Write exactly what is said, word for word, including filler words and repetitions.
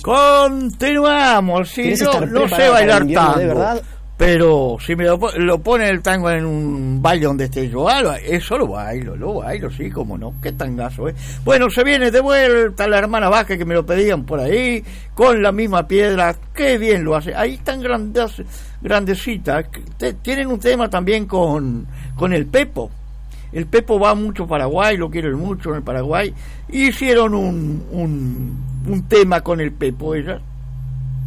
Continuamos. Sí, yo no sé bailar tango, de verdad, pero si me lo, lo pone el tango en un baile donde esté yo, eso lo bailo, lo bailo, sí, como no, qué tangazo, ¿eh? Bueno, se viene de vuelta la hermana Vázquez, que me lo pedían por ahí, con la misma piedra, qué bien lo hace, ahí están grandes, grandecitas, tienen un tema también con, con el Pepo. El Pepo va mucho a Paraguay, lo quieren mucho en el Paraguay, hicieron un, un, un tema con el Pepo, ellas.